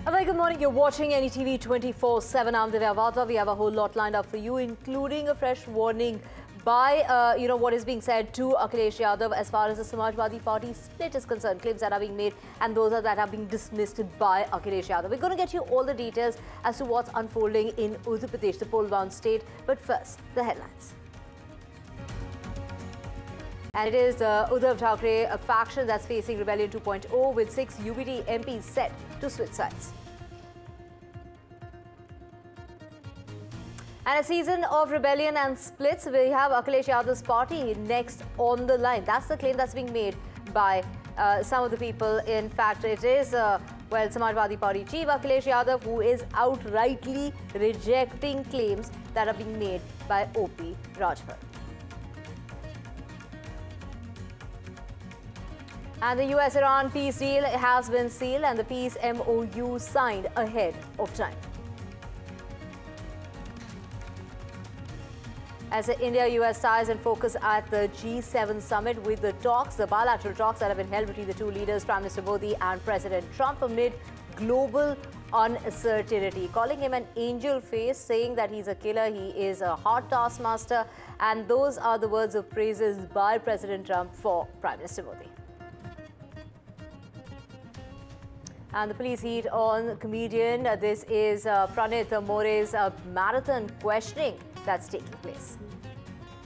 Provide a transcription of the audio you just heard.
A very good morning. You're watching NETV 24/7. I'm Divya Vatva. We have a whole lot lined up for you, including a fresh warning by, what is being said to Akhilesh Yadav as far as the Samajwadi Party split is concerned. Claims that are being made and those that are being dismissed by Akhilesh Yadav. We're going to get you all the details as to what's unfolding in Uttar Pradesh, the poll-bound state. But first, the headlines. And it is Uddhav Thackeray, a faction that's facing Rebellion 2.0 with 6 UBD MPs set to switch sides. And a season of rebellion and splits. We have Akhilesh Yadav's party next on the line. That's the claim that's being made by some of the people. In fact, it is, Samajwadi Party chief Akhilesh Yadav who is outrightly rejecting claims that are being made by O.P. Rajbhar. And the US-Iran peace deal has been sealed and the peace MOU signed ahead of time. As the India-US ties in focus at the G7 summit with the bilateral talks that have been held between the two leaders, Prime Minister Modi and President Trump, amid global uncertainty, calling him an angel face, saying that he's a killer, he is a hard taskmaster, and those are the words of praises by President Trump for Prime Minister Modi. And the police heat on comedian. This is Pranit More's marathon questioning that's taking place.